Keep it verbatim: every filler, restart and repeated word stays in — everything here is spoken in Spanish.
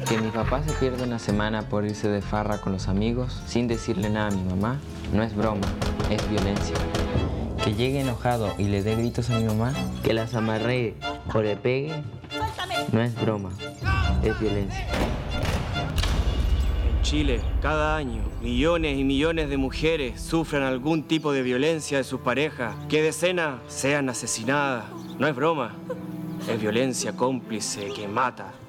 Que mi papá se pierda una semana por irse de farra con los amigos sin decirle nada a mi mamá no es broma, es violencia. Que llegue enojado y le dé gritos a mi mamá, que las amarree o le pegue, no es broma, es violencia. En Chile, cada año, millones y millones de mujeres sufren algún tipo de violencia de sus parejas. Que decenas sean asesinadas, no es broma, es violencia cómplice que mata.